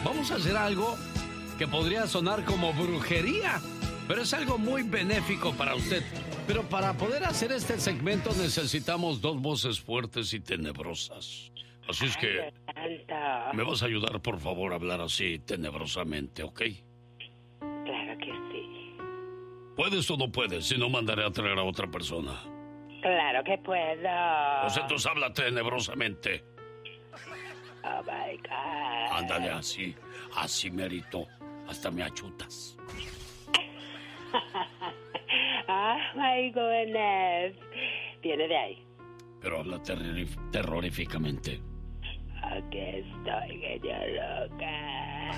vamos a hacer algo que podría sonar como brujería, pero es algo muy benéfico para usted. Pero para poder hacer este segmento necesitamos dos voces fuertes y tenebrosas. Así es que me vas a ayudar, por favor, a hablar así tenebrosamente, ¿ok? Claro que sí. ¿Puedes o no puedes? Si no, mandaré a traer a otra persona. Claro que puedo. Pues entonces habla tenebrosamente. Oh my God. Ándale así, así merito. Hasta me achutas. Oh my goodness. Viene de ahí. Pero habla terroríficamente. Aquí estoy, genio Lucas.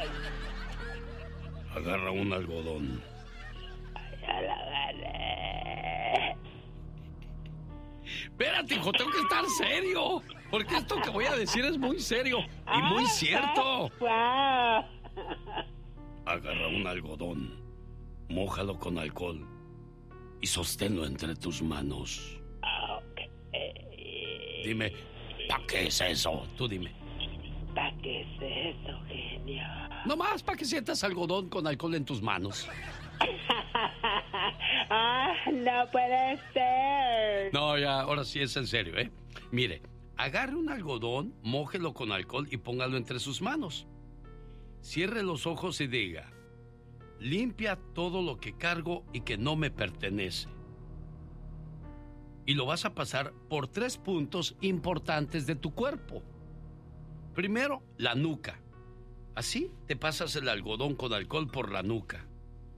Agarra un algodón. Ya la agarré. Espérate, hijo, tengo que estar serio. Porque esto que voy a decir es muy serio y muy cierto. Wow. Agarra un algodón, mójalo con alcohol y sosténlo entre tus manos. Okay. Dime, ¿para qué es eso? Tú dime. ¿Para qué es eso, genio? No más, para que sientas algodón con alcohol en tus manos. No puede ser. No, ya, ahora sí es en serio, ¿eh? Mire, agarre un algodón, mójelo con alcohol y póngalo entre sus manos. Cierre los ojos y diga: limpia todo lo que cargo y que no me pertenece. Y lo vas a pasar por 3 puntos importantes de tu cuerpo. Primero, la nuca. Así te pasas el algodón con alcohol por la nuca.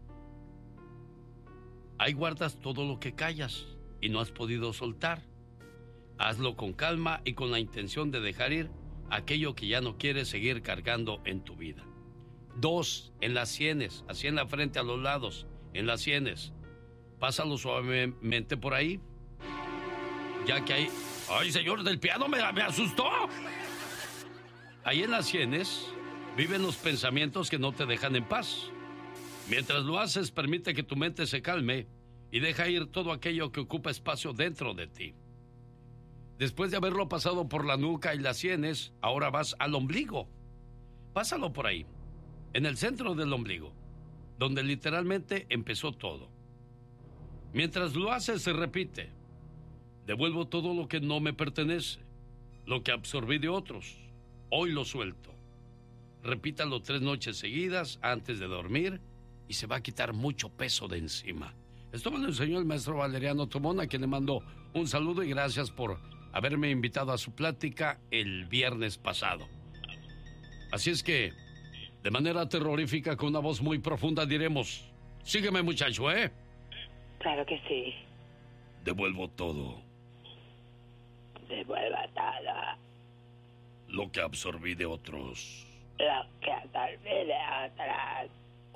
Ahí guardas todo lo que callas y no has podido soltar. Hazlo con calma y con la intención de dejar ir aquello que ya no quieres seguir cargando en tu vida. 2, en las sienes, así en la frente, a los lados, en las sienes. Pásalo suavemente por ahí. Ya que ahí... ¡Ay, señor del piano, me asustó! Ahí en las sienes viven los pensamientos que no te dejan en paz. Mientras lo haces, permite que tu mente se calme y deja ir todo aquello que ocupa espacio dentro de ti. Después de haberlo pasado por la nuca y las sienes, ahora vas al ombligo. Pásalo por ahí, en el centro del ombligo, donde literalmente empezó todo. Mientras lo haces, se repite: devuelvo todo lo que no me pertenece, lo que absorbí de otros, hoy lo suelto. Repítalo 3 noches seguidas antes de dormir y se va a quitar mucho peso de encima. Esto me lo enseñó el maestro Valeriano Tomón, a quien le mando un saludo y gracias por haberme invitado a su plática el viernes pasado. Así es que, de manera terrorífica, con una voz muy profunda, diremos: sígueme, muchacho, ¿eh? Claro que sí. Devuelvo todo. Devuelva todo. Lo que absorbí de otros. Lo que absorbí de otros.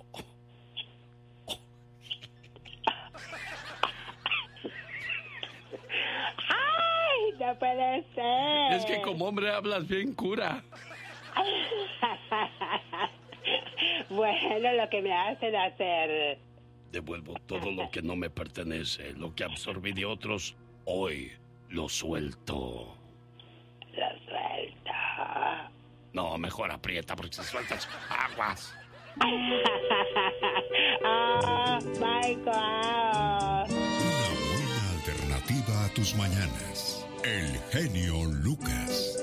¡Ay! No puede ser. Es que como hombre hablas bien cura. Bueno, lo que me hacen hacer. Devuelvo todo lo que no me pertenece. Lo que absorbí de otros, hoy lo suelto. Lo suelto. No, mejor aprieta porque si sueltas aguas. Oh my God. Una buena alternativa a tus mañanas. El genio Lucas.